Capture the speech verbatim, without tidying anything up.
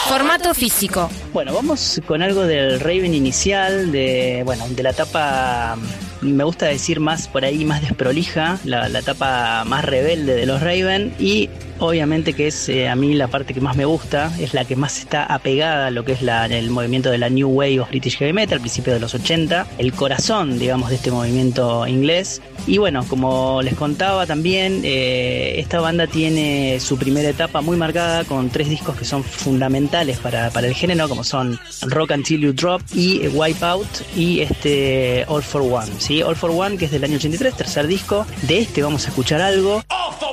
Formato físico. Bueno, vamos con algo del Raven inicial, de bueno, de la etapa, me gusta decir más por ahí, más desprolija, la, la etapa más rebelde de los Raven, y obviamente que es eh, a mí la parte que más me gusta, es la que más está apegada a lo que es la, el movimiento de la New Wave of British Heavy Metal, al principio de los ochenta, el corazón, digamos, de este movimiento inglés. Y bueno, como les contaba también, eh, esta banda tiene su primera etapa muy marcada con tres discos que son fundamentales para, para el género, como son Rock Until You Drop y Wipeout y este All for One, ¿sí? All for One, que es del año ochenta y tres, tercer disco. De este vamos a escuchar algo. All for